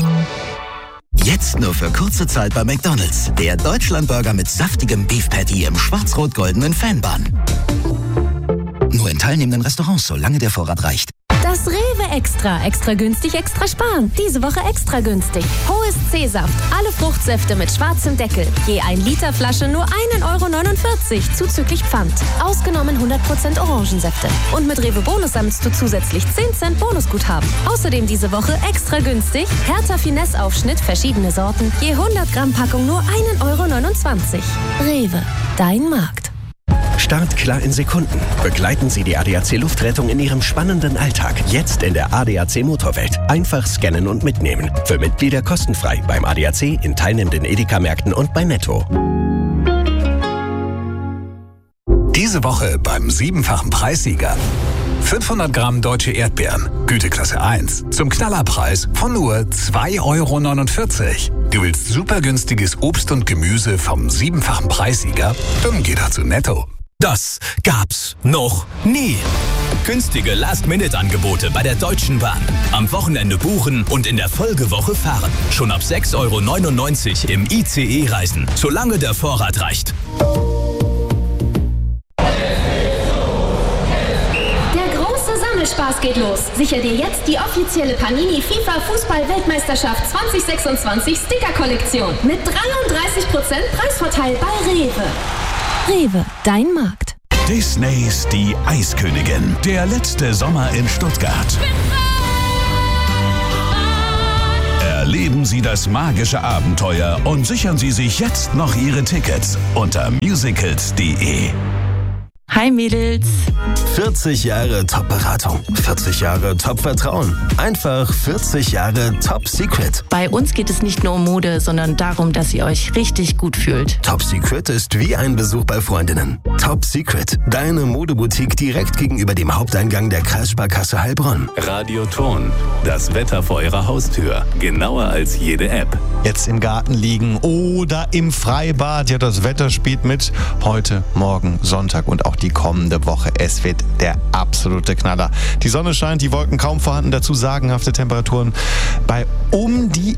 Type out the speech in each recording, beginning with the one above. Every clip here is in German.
Jetzt nur für kurze Zeit bei McDonald's. Der Deutschlandburger mit saftigem Beef Patty im schwarz-rot-goldenen Fanbun. Nur in teilnehmenden Restaurants, solange der Vorrat reicht. Das Rewe Extra. Extra günstig, extra sparen. Diese Woche extra günstig. Hohes C-Saft. Alle Fruchtsäfte mit schwarzem Deckel. Je 1 Liter Flasche nur 1,49 € zuzüglich Pfand. Ausgenommen 100% Orangensäfte. Und mit Rewe Bonus sammelst du zusätzlich 10 Cent Bonusguthaben. Außerdem diese Woche extra günstig. Hertha Finesse-Aufschnitt, verschiedene Sorten. Je 100 Gramm Packung nur 1,29 €. Rewe. Dein Markt. Startklar in Sekunden. Begleiten Sie die ADAC Luftrettung in Ihrem spannenden Alltag. Jetzt in der ADAC Motorwelt. Einfach scannen und mitnehmen. Für Mitglieder kostenfrei beim ADAC, in teilnehmenden Edeka-Märkten und bei Netto. Diese Woche beim 7-fachen Preissieger. 500 Gramm deutsche Erdbeeren, Güteklasse 1, zum Knallerpreis von nur 2,49 €. Du willst super günstiges Obst und Gemüse vom 7-fachen Preissieger? Dann geh doch zu Netto. Das gab's noch nie. Günstige Last-Minute-Angebote bei der Deutschen Bahn. Am Wochenende buchen und in der Folgewoche fahren. Schon ab 6,99 € im ICE reisen, solange der Vorrat reicht. Spaß geht los. Sicher dir jetzt die offizielle Panini FIFA Fußball-Weltmeisterschaft 2026 Sticker-Kollektion mit 33% Preisvorteil bei Rewe. Rewe, dein Markt. Disneys Die Eiskönigin. Der letzte Sommer in Stuttgart. Erleben Sie das magische Abenteuer und sichern Sie sich jetzt noch Ihre Tickets unter musicals.de. Hi Mädels. 40 Jahre Top-Beratung, 40 Jahre Top-Vertrauen, einfach 40 Jahre Top-Secret. Bei uns geht es nicht nur um Mode, sondern darum, dass ihr euch richtig gut fühlt. Top-Secret ist wie ein Besuch bei Freundinnen. Top-Secret, deine Modeboutique direkt gegenüber dem Haupteingang der Kreissparkasse Heilbronn. Radioton, das Wetter vor Ihrer Haustür, genauer als jede App. Jetzt im Garten liegen oder im Freibad, ja, das Wetter spielt mit. Heute, morgen, Sonntag und auch die kommende Woche. Es wird der absolute Knaller. Die Sonne scheint, die Wolken kaum vorhanden, dazu sagenhafte Temperaturen bei um die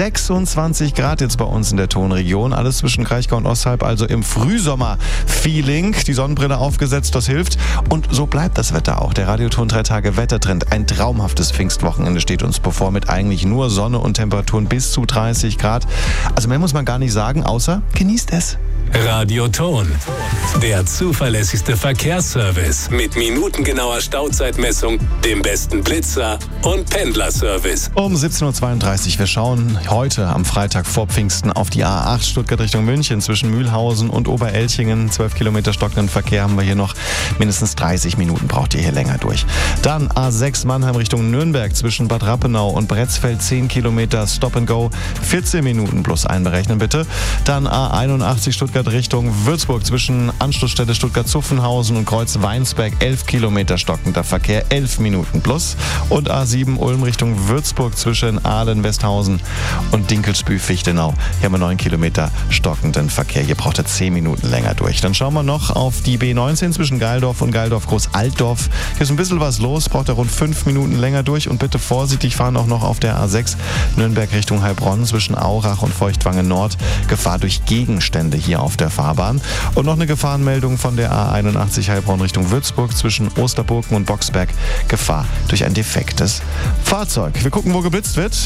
26 Grad jetzt bei uns in der Tonregion. Alles zwischen Kraichgau und Osthalb, also im Frühsommer-Feeling. Die Sonnenbrille aufgesetzt, das hilft. Und so bleibt das Wetter auch. Der Radioton 3 Tage Wettertrend. Ein traumhaftes Pfingstwochenende steht uns bevor mit eigentlich nur Sonne und Temperaturen bis zu 30 Grad. Also mehr muss man gar nicht sagen, außer genießt es. Radioton, der zuverlässigste Verkehrsservice mit minutengenauer Stauzeitmessung, dem besten Blitzer und Pendlerservice. Um 17:32 Uhr. Wir schauen heute am Freitag vor Pfingsten auf die A8 Stuttgart Richtung München zwischen Mühlhausen und Oberelchingen. 12 Kilometer stockenden Verkehr haben wir hier noch. Mindestens 30 Minuten braucht ihr hier länger durch. Dann A6 Mannheim Richtung Nürnberg zwischen Bad Rappenau und Bretzfeld 10 Kilometer Stop and Go. 14 Minuten plus einberechnen bitte. Dann A81 Stuttgart Richtung Würzburg zwischen Anschlussstelle Stuttgart-Zuffenhausen und Kreuz Weinsberg 11 Kilometer stockender Verkehr, 11 Minuten plus. Und A7 Ulm Richtung Würzburg zwischen Aalen, Westhausen und Dinkelsbühl-Fichtenau. Hier haben wir 9 Kilometer stockenden Verkehr. Hier braucht er 10 Minuten länger durch. Dann schauen wir noch auf die B19 zwischen Geildorf und Geildorf-Groß-Altdorf. Hier ist ein bisschen was los, braucht er rund 5 Minuten länger durch. Und bitte vorsichtig fahren auch noch auf der A6 Nürnberg Richtung Heilbronn zwischen Aurach und Feuchtwangen Nord. Gefahr durch Gegenstände hier auf der Fahrbahn. Und noch eine Gefahrenmeldung von der A81 Heilbronn Richtung Würzburg zwischen Osterburgen und Boxberg. Gefahr durch ein defektes Fahrzeug. Wir gucken, wo geblitzt wird.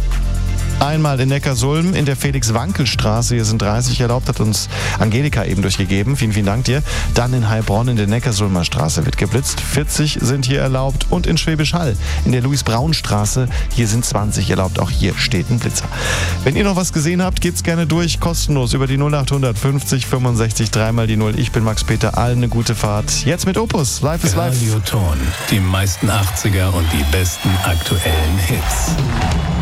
Einmal in Neckarsulm in der Felix-Wankel-Straße. Hier sind 30 erlaubt, hat uns Angelika eben durchgegeben. Vielen, vielen Dank dir. Dann in Heilbronn in der Neckarsulmer Straße wird geblitzt. 40 sind hier erlaubt. Und in Schwäbisch Hall in der Louis-Braun-Straße. Hier sind 20 erlaubt. Auch hier steht ein Blitzer. Wenn ihr noch was gesehen habt, gebt's gerne durch. Kostenlos über die 0800 50 65 3 die 0. Ich bin Max Peter. Allen eine gute Fahrt. Jetzt mit Opus. Live is live. Radioton, die meisten 80er und die besten aktuellen Hits.